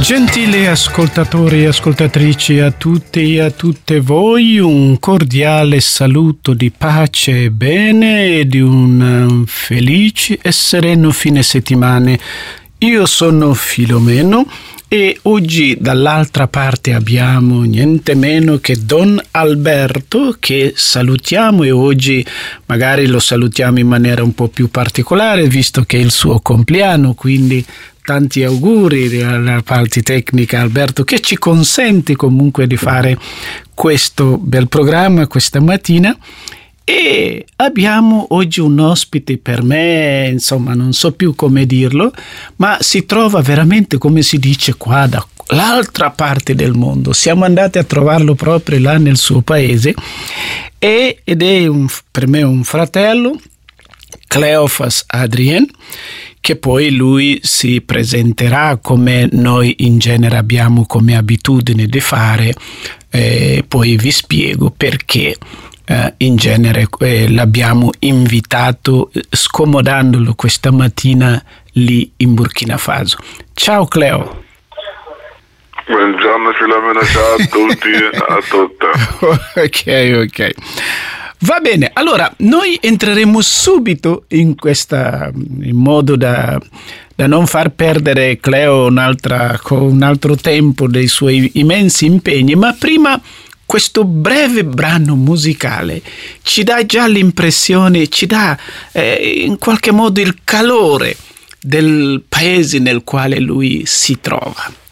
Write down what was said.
Gentili ascoltatori e ascoltatrici, a tutti e a tutte voi un cordiale saluto di pace e bene e di un felice e sereno fine settimana. Io sono Filomeno e oggi dall'altra parte abbiamo niente meno che Don Alberto, che salutiamo, e oggi magari lo salutiamo in maniera un po' più particolare visto che è il suo compleanno, quindi tanti auguri alla parte tecnica, Alberto, che ci consente comunque di fare questo bel programma questa mattina. E abbiamo oggi un ospite, per me, insomma, non so più come dirlo, ma si trova veramente, come si dice qua, dall'altra parte del mondo. Siamo andati a trovarlo proprio là nel suo paese ed è per me un fratello, Cleofas Adrien, che poi lui si presenterà come noi in genere abbiamo come abitudine di fare, poi vi spiego perché in genere l'abbiamo invitato scomodandolo questa mattina lì in Burkina Faso. Ciao Cleo. Buongiorno Filomena, ciao a tutti e a tutte. Ok. Va bene, allora noi entreremo subito in modo da non far perdere Cleo un altro tempo dei suoi immensi impegni, ma prima questo breve brano musicale ci dà già l'impressione, ci dà in qualche modo il calore del paese nel quale lui si trova.